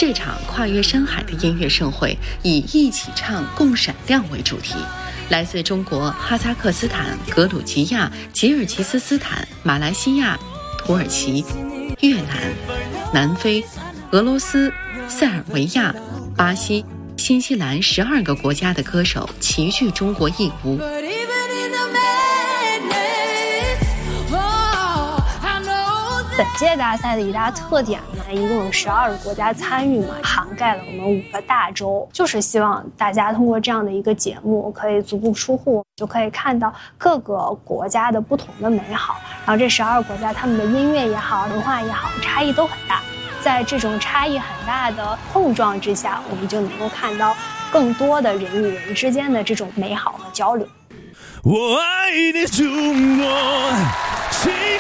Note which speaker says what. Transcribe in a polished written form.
Speaker 1: 这场跨越山海的音乐盛会以一起唱共闪亮为主题，来自中国、哈萨克斯坦、格鲁吉亚、吉尔吉斯斯坦、马来西亚、土耳其、越南、南非、俄罗斯、塞尔维亚、巴西、新西兰12个国家的歌手齐聚中国义乌。
Speaker 2: 本届大赛的一大特点呢，一共有12个国家参与嘛，涵盖了我们5个大洲，就是希望大家通过这样的一个节目，可以足不出户就可以看到各个国家的不同的美好。然后这12个国家他们的音乐也好，文化也好，差异都很大。在这种差异很大的碰撞之下，我们就能够看到更多的人与人之间的这种美好和交流。
Speaker 3: 我爱你中国。